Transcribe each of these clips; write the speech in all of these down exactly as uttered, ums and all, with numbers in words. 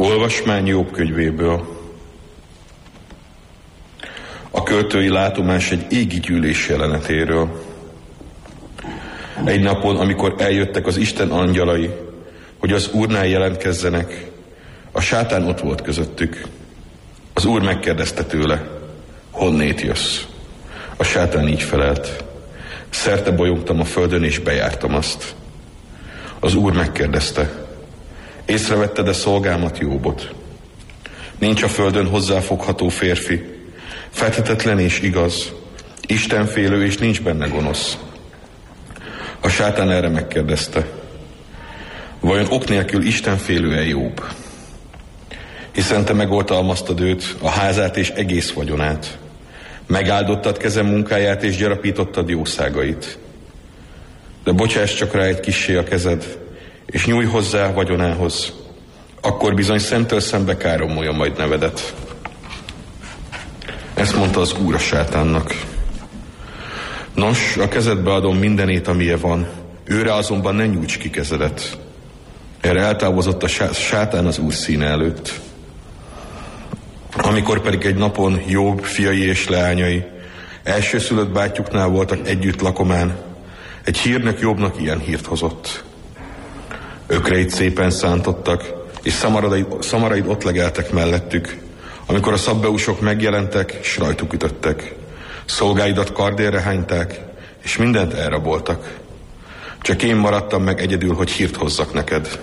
Olvasmány Jobb könyvéből. A költői látomás egy égi gyűlés jelenetéről. Egy napon, amikor eljöttek az Isten angyalai, hogy az Úrnál jelentkezzenek, a sátán ott volt közöttük. Az Úr megkérdezte tőle, honnét jössz? A sátán így felelt, szerte bolyongtam a földön, és bejártam azt. Az Úr megkérdezte, észrevetted-e szolgámat, Jóbot? Nincs a földön hozzáfogható férfi, fethetetlen és igaz, istenfélő, és nincs benne gonosz. A sátán erre megkérdezte, vajon ok nélkül istenfélő-e Jób? Hiszen te megoltalmaztad őt, a házát és egész vagyonát. Megáldottad kezem munkáját, és gyarapítottad jószágait. De bocsáss csak rá egy kissé a kezed, és nyújj hozzá vagyonához. Akkor bizony szemtől szembe káromolja majd nevedet. Ezt mondta az Úr a sátánnak. Nos, a kezedbe adom mindenét, amilyen van, őre azonban ne nyújts ki kezedet. Erre eltávozott a sátán az Úr színe előtt. Amikor pedig egy napon Jobb fiai és leányai elsőszülött bátyjuknál voltak együtt lakomán, egy hírnök Jobbnak ilyen hírt hozott. Ökreit szépen szántottak, és szamaraid, szamaraid ott legeltek mellettük, amikor a szabbeusok megjelentek, s rajtuk ütöttek. Szolgáidat kardérre hányták, és mindent elraboltak. Csak én maradtam meg egyedül, hogy hírt hozzak neked.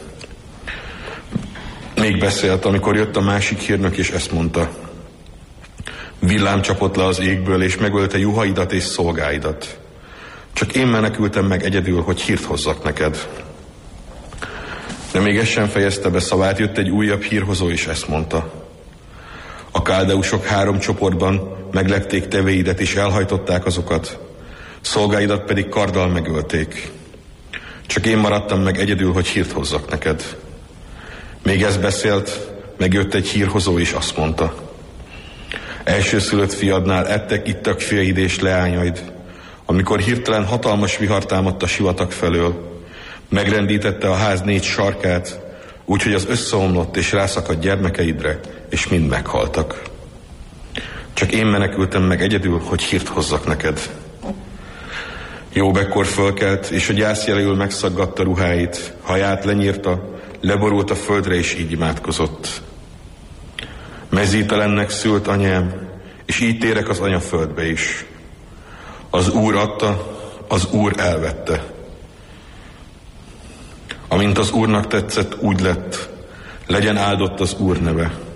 Még beszélt, amikor jött a másik hírnök, és ezt mondta. Villám csapott le az égből, és megölte juhaidat és szolgáidat. Csak én menekültem meg egyedül, hogy hírt hozzak neked. De még ez sem fejezte be szavát, jött egy újabb hírhozó, és ezt mondta. A káldeusok három csoportban meglepték tevéidet, és elhajtották azokat, szolgáidat pedig karddal megölték. Csak én maradtam meg egyedül, hogy hírt hozzak neked. Még ez beszélt, megjött egy hírhozó, és azt mondta. Elsőszülött fiadnál ettek, ittak fiaid és leányaid, amikor hirtelen hatalmas vihar támadt a sivatag felől, megrendítette a ház négy sarkát, úgyhogy az összeomlott és rászakadt gyermekeidre, és mind meghaltak. Csak én menekültem meg egyedül, hogy hírt hozzak neked. Jobb ekkor fölkelt, és a gyászjeléül megszaggatta ruháit, haját lenyírta, leborult a földre, és így imádkozott. Mezítelennek szült anyám, és így térek az anyaföldbe is. Az Úr adta, az Úr elvette. Amint az Úrnak tetszett, úgy lett. Legyen áldott az Úr neve.